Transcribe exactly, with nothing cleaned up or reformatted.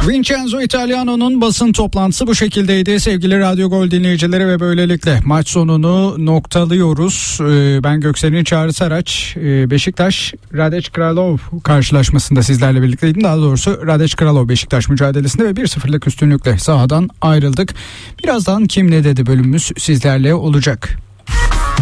Vincenzo Italiano'nun basın toplantısı bu şekildeydi sevgili Radyo Gol dinleyicileri ve böylelikle maç sonunu noktalıyoruz. Ben Göksel'in Çağrı Saraç, Beşiktaş Radec Kralov karşılaşmasında sizlerle birlikteydim. Daha doğrusu Radec Kralov Beşiktaş mücadelesinde ve bir sıfırlık üstünlükle sahadan ayrıldık. Birazdan Kim Ne Dedi bölümümüz sizlerle olacak.